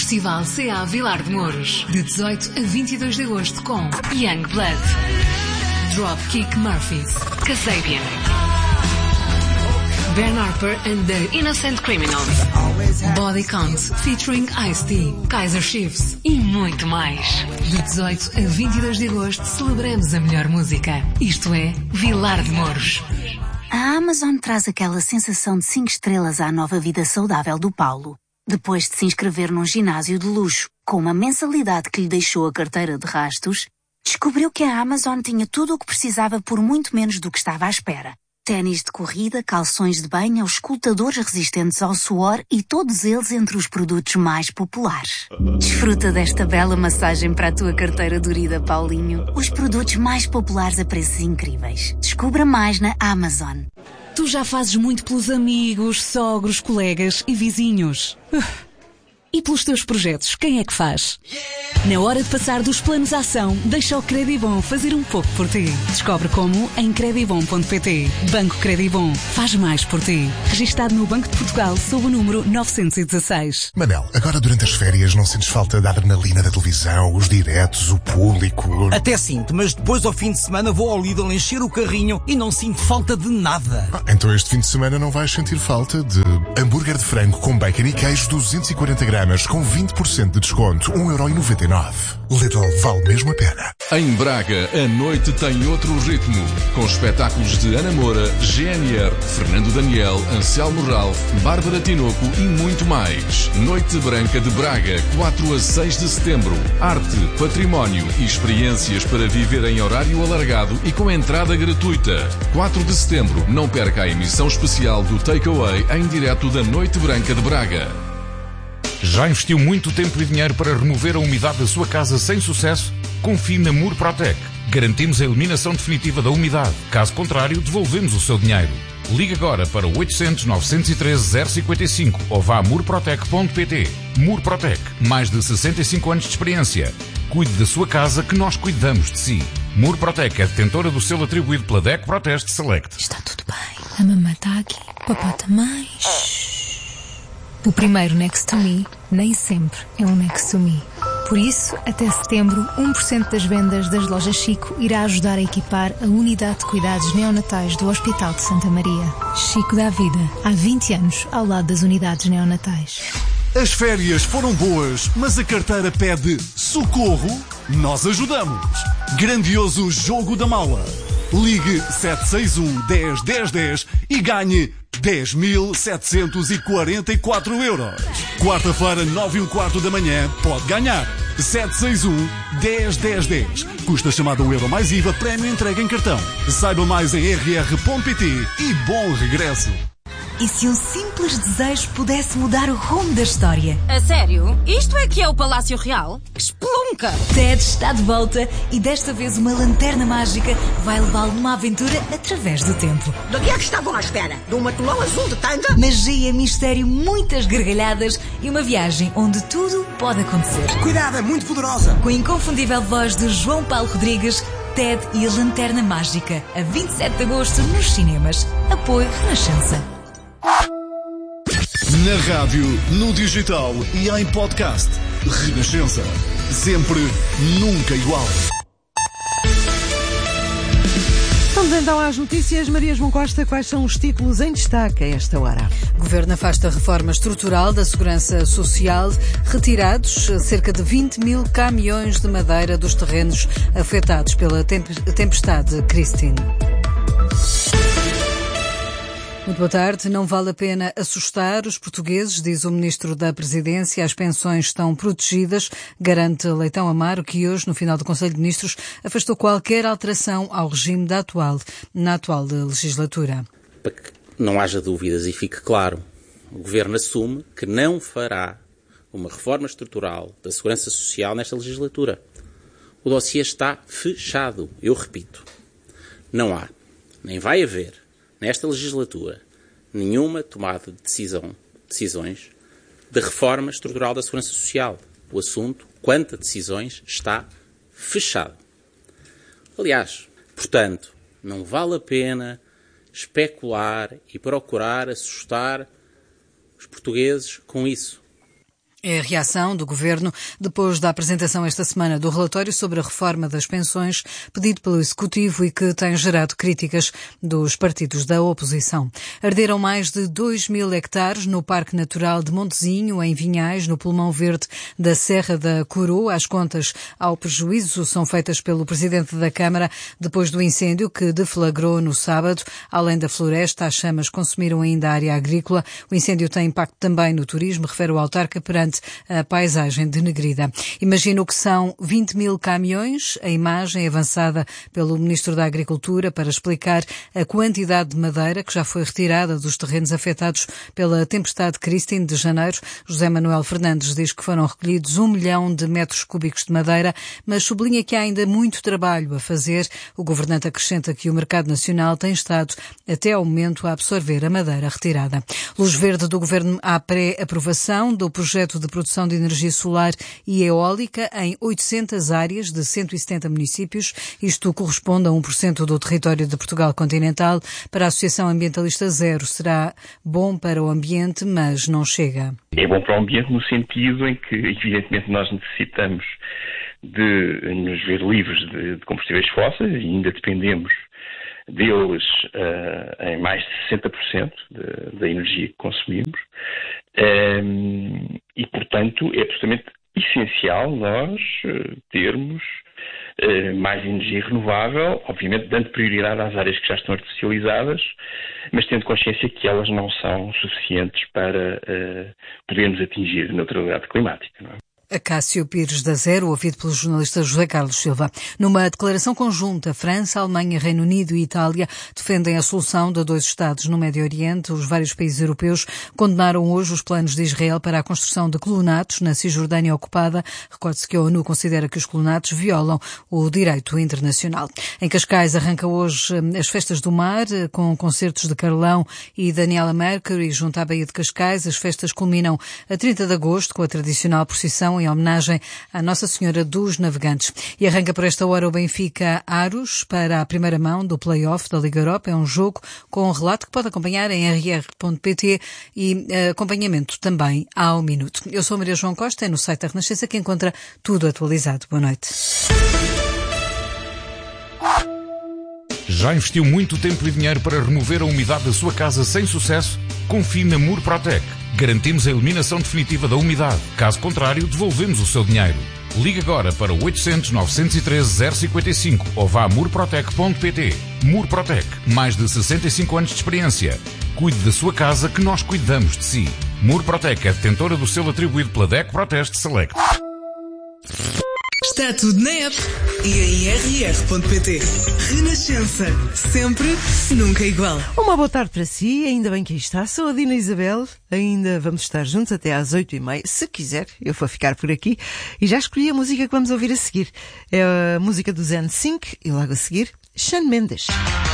Festival CA Vilar de Mouros, de 18 a 22 de agosto com Young Blood, Dropkick Murphys, Kasabian, Ben Harper and the Innocent Criminals, Body Count featuring Ice-T, Kaiser Chiefs e muito mais. De 18 a 22 de agosto celebramos a melhor música. Isto é Vilar de Mouros. A Amazon traz aquela sensação de 5 estrelas à nova vida saudável do Paulo. Depois de se inscrever num ginásio de luxo, com uma mensalidade que lhe deixou a carteira de rastos, descobriu que a Amazon tinha tudo o que precisava por muito menos do que estava à espera. Ténis de corrida, calções de banho, escutadores resistentes ao suor e todos eles entre os produtos mais populares. Desfruta desta bela massagem para a tua carteira dorida, Paulinho. Os produtos mais populares a preços incríveis. Descubra mais na Amazon. Tu já fazes muito pelos amigos, sogros, colegas e vizinhos. E pelos teus projetos, quem é que faz? Na hora de passar dos planos à ação, deixa o Credibom fazer um pouco por ti. Descobre como em credibom.pt. Banco Credibom. Faz mais por ti. Registado no Banco de Portugal sob o número 916. Manel, agora durante as férias não sentes falta da adrenalina da televisão, os diretos, o público? Até sinto, mas depois ao fim de semana vou ao Lidl encher o carrinho e não sinto falta de nada. Então este fim de semana não vais sentir falta de hambúrguer de frango com bacon e queijo 240 gramas com 20% de desconto, 1,99€. Lidl, vale mesmo a pena. Em Braga, a noite tem outro ritmo, com espetáculos de Ana Moura, GNR, Fernando Daniel, Anselmo Ralph, Bárbara Tinoco e muito mais. Noite Branca de Braga, 4 a 6 de setembro. Arte, património e experiências para viver em horário alargado e com entrada gratuita. 4 de setembro, não perca a emissão especial do Takeaway em direto da Noite Branca de Braga. Já investiu muito tempo e dinheiro para remover a umidade da sua casa sem sucesso? Confie na Murprotec. Garantimos a eliminação definitiva da umidade. Caso contrário, devolvemos o seu dinheiro. Ligue agora para 800 913 055 ou vá a murprotec.pt. Murprotec. Mais de 65 anos de experiência. Cuide da sua casa que nós cuidamos de si. Murprotec é detentora do selo atribuído pela DECO Proteste Select. Está tudo bem. A mamãe está aqui. Papá também. O primeiro Next to Me nem sempre é um Next to Me. Por isso, até setembro, 1% das vendas das lojas Chico irá ajudar a equipar a unidade de cuidados neonatais do Hospital de Santa Maria. Chico dá vida há 20 anos ao lado das unidades neonatais. As férias foram boas, mas a carteira pede socorro? Nós ajudamos. Grandioso Jogo da Mala. Ligue 761 10 10 10 e ganhe 10.744€. Quarta-feira, 9h15 da manhã, pode ganhar. 761 10 10 10. Custa chamada o euro mais IVA, prémio entrega em cartão. Saiba mais em rr.pt e bom regresso. E se um simples desejo pudesse mudar o rumo da história? A sério? Isto é que é o Palácio Real? Espelunca! Ted está de volta e desta vez uma lanterna mágica vai levá-lo numa aventura através do tempo. Do que é que estavam à espera? De um matulão azul de tanga? Magia, mistério, muitas gargalhadas e uma viagem onde tudo pode acontecer. Cuidado, é muito poderosa! Com a inconfundível voz de João Paulo Rodrigues, Ted e a Lanterna Mágica, a 27 de agosto nos cinemas. Apoio Renascença. Na rádio, no digital e em podcast. Renascença. Sempre, nunca igual. Vamos então às notícias. Maria João Costa, quais são os títulos em destaque a esta hora? Governo afasta a reforma estrutural da Segurança Social. Retirados cerca de 20 mil caminhões de madeira dos terrenos afetados pela tempestade Christine. Muito boa tarde. Não vale a pena assustar os portugueses, diz o Ministro da Presidência. As pensões estão protegidas, garante Leitão Amaro, que hoje, no final do Conselho de Ministros, afastou qualquer alteração ao regime na atual legislatura. Para que não haja dúvidas e fique claro, o Governo assume que não fará uma reforma estrutural da Segurança Social nesta legislatura. O dossiê está fechado. Eu repito, não há, nem vai haver, nesta legislatura, nenhuma tomada de decisões de reforma estrutural da Segurança Social. O assunto, quanto a decisões, está fechado. Aliás, portanto, não vale a pena especular e procurar assustar os portugueses com isso. É a reação do Governo depois da apresentação esta semana do relatório sobre a reforma das pensões pedido pelo Executivo e que tem gerado críticas dos partidos da oposição. Arderam mais de 2.000 hectares no Parque Natural de Montezinho, em Vinhais, no pulmão verde da Serra da Coroa. As contas ao prejuízo são feitas pelo Presidente da Câmara depois do incêndio que deflagrou no sábado. Além da floresta, as chamas consumiram ainda a área agrícola. O incêndio tem impacto também no turismo, refere o autarca, perante a paisagem denegrida. Imagino que são 20.000 caminhões, a imagem avançada pelo Ministro da Agricultura para explicar a quantidade de madeira que já foi retirada dos terrenos afetados pela tempestade Christine de janeiro. José Manuel Fernandes diz que foram recolhidos 1 milhão de metros cúbicos de madeira, mas sublinha que há ainda muito trabalho a fazer. O governante acrescenta que o mercado nacional tem estado até ao momento a absorver a madeira retirada. Luz verde do Governo à pré-aprovação do projeto de produção de energia solar e eólica em 800 áreas de 170 municípios. Isto corresponde a 1% do território de Portugal continental. Para a Associação Ambientalista Zero, será bom para o ambiente, mas não chega. É bom para o ambiente no sentido em que, evidentemente, nós necessitamos de nos ver livres de combustíveis fósseis e ainda dependemos deles em mais de 60% da energia que consumimos. E, portanto, é absolutamente essencial nós termos mais energia renovável, obviamente dando prioridade às áreas que já estão artificializadas, mas tendo consciência que elas não são suficientes para podermos atingir a neutralidade climática, não é? Acácio Pires da Zero, ouvido pelo jornalista José Carlos Silva. Numa declaração conjunta, França, Alemanha, Reino Unido e Itália defendem a solução de 2 Estados no Médio Oriente. Os vários países europeus condenaram hoje os planos de Israel para a construção de colonatos na Cisjordânia ocupada. Recorde-se que a ONU considera que os colonatos violam o direito internacional. Em Cascais arranca hoje as Festas do Mar, com concertos de Carlão e Daniela Mercury junto à Baía de Cascais. As festas culminam a 30 de agosto com a tradicional procissão em homenagem à Nossa Senhora dos Navegantes. E arranca por esta hora o Benfica Aros para a primeira mão do play-off da Liga Europa. É um jogo com um relato que pode acompanhar em rr.pt e acompanhamento também ao minuto. Eu sou a Maria João Costa, é no site da Renascença que encontra tudo atualizado. Boa noite. Já investiu muito tempo e dinheiro para remover a umidade da sua casa sem sucesso? Confie na Murprotec. Garantimos a eliminação definitiva da umidade. Caso contrário, devolvemos o seu dinheiro. Ligue agora para 800 913 055 ou vá a murprotec.pt. Murprotec. Mais de 65 anos de experiência. Cuide da sua casa que nós cuidamos de si. Murprotec é detentora do selo atribuído pela DEC Proteste Select. Está tudo na app e em rr.pt. Renascença. Sempre, nunca igual. Uma boa tarde para si, ainda bem que aí está. Sou a Dina Isabel, ainda vamos estar juntos até às 8h30. Se quiser, eu vou ficar por aqui. E já escolhi a música que vamos ouvir a seguir. É a música do Zen Sync e logo a seguir, Shawn Mendes.